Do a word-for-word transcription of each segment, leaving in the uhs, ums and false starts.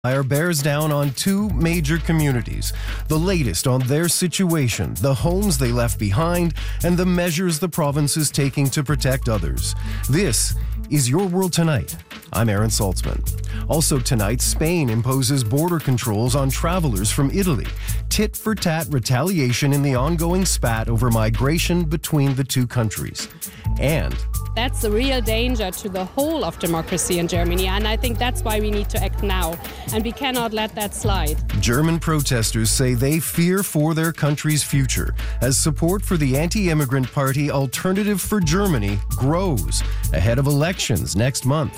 Fire bears down on two major communities. The latest on their situation, the homes they left behind, and the measures the province is taking to protect others. This is Your World Tonight. I'm Aaron Saltzman. Also tonight, Spain imposes border controls on travelers from Italy. Tit-for-tat retaliation in the ongoing spat over migration between the two countries. And that's a real danger to the whole of democracy in Germany, and I think that's why we need to act now, and we cannot let that slide. German protesters say they fear for their country's future as support for the anti-immigrant party Alternative for Germany grows ahead of elections next month.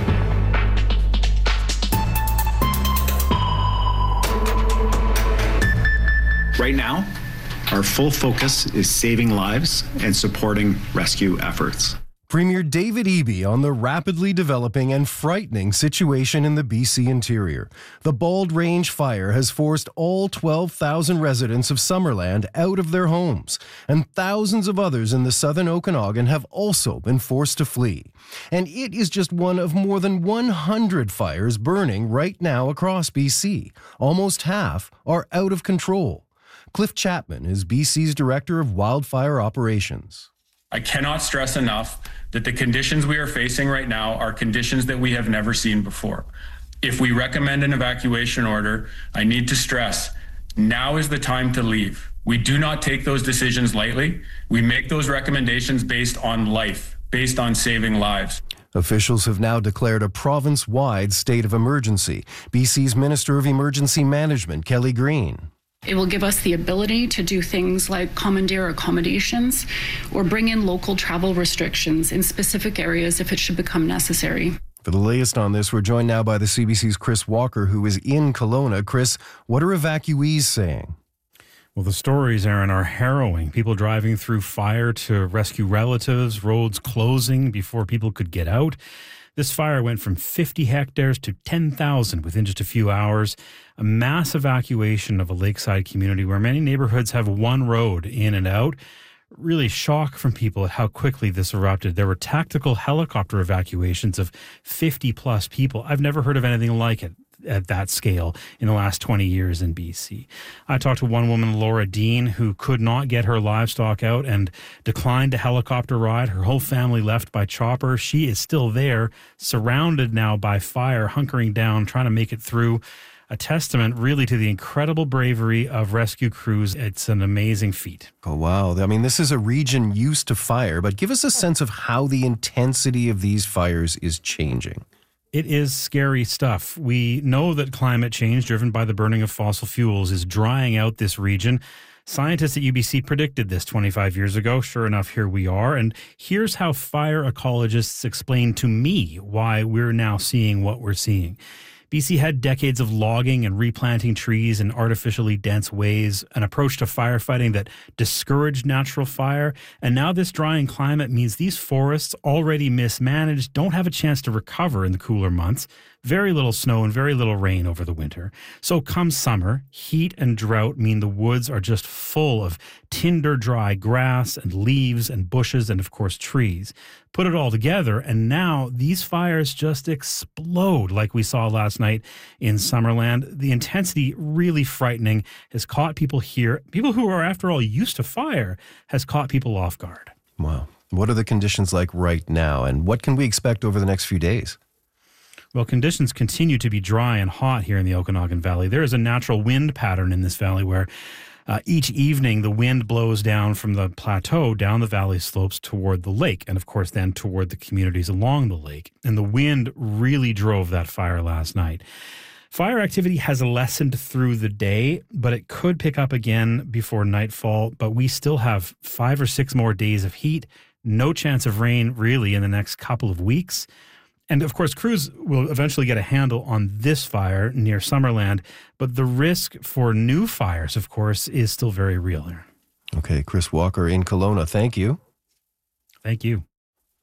Right now, our full focus is saving lives and supporting rescue efforts. Premier David Eby on the rapidly developing and frightening situation in the B C interior. The Bald Range fire has forced all twelve thousand residents of Summerland out of their homes, and thousands of others in the southern Okanagan have also been forced to flee. And it is just one of more than one hundred fires burning right now across B C. Almost half are out of control. Cliff Chapman is B C's Director of Wildfire Operations. I cannot stress enough that the conditions we are facing right now are conditions that we have never seen before. If we recommend an evacuation order, I need to stress, now is the time to leave. We do not take those decisions lightly. We make those recommendations based on life, based on saving lives. Officials have now declared a province-wide state of emergency. B C's Minister of Emergency Management, Kelly Green. It will give us the ability to do things like commandeer accommodations or bring in local travel restrictions in specific areas if it should become necessary. For the latest on this, we're joined now by the C B C's Chris Walker, who is in Kelowna. Chris, what are evacuees saying? Well, the stories, Aaron, are harrowing. People driving through fire to rescue relatives, roads closing before people could get out. This fire went from fifty hectares to ten thousand within just a few hours. A mass evacuation of a lakeside community where many neighborhoods have one road in and out. Really shock from people at how quickly this erupted. There were tactical helicopter evacuations of fifty plus people. I've never heard of anything like it at that scale in the last twenty years in B C. I talked to one woman, Laura Dean, who could not get her livestock out and declined a helicopter ride. Her whole family left by chopper. She is still there, surrounded now by fire, hunkering down, trying to make it through. A testament really to the incredible bravery of rescue crews. It's an amazing feat. Oh, wow. I mean, this is a region used to fire, but give us a sense of how the intensity of these fires is changing. It is scary stuff. We know that climate change, driven by the burning of fossil fuels, is drying out this region. Scientists at U B C predicted this twenty-five years ago. Sure enough, here we are. And here's how fire ecologists explain to me why we're now seeing what we're seeing. B C had decades of logging and replanting trees in artificially dense ways, an approach to firefighting that discouraged natural fire. And now this drying climate means these forests, already mismanaged, don't have a chance to recover in the cooler months. Very little snow and very little rain over the winter. So come summer, heat and drought mean the woods are just full of tinder-dry grass and leaves and bushes and, of course, trees. Put it all together, and now these fires just explode like we saw last night in Summerland. The intensity, really frightening, has caught people here. People who are, after all, used to fire, has caught people off guard. Wow. What are the conditions like right now, and what can we expect over the next few days? Well, conditions continue to be dry and hot here in the Okanagan Valley. There is a natural wind pattern in this valley where uh, each evening the wind blows down from the plateau down the valley slopes toward the lake, and of course then toward the communities along the lake. And the wind really drove that fire last night. Fire activity has lessened through the day, but it could pick up again before nightfall. But we still have five or six more days of heat, no chance of rain really in the next couple of weeks. And, of course, crews will eventually get a handle on this fire near Summerland, but the risk for new fires, of course, is still very real there. Okay, Chris Walker in Kelowna, thank you. Thank you.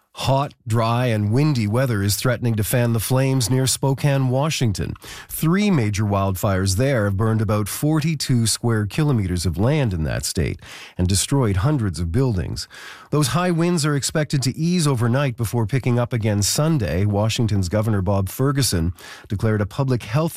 Hot, dry, and windy weather is threatening to fan the flames near Spokane, Washington. Three major wildfires there have burned about forty-two square kilometers of land in that state and destroyed hundreds of buildings. Those high winds are expected to ease overnight before picking up again Sunday. Washington's Governor Bob Ferguson declared a public health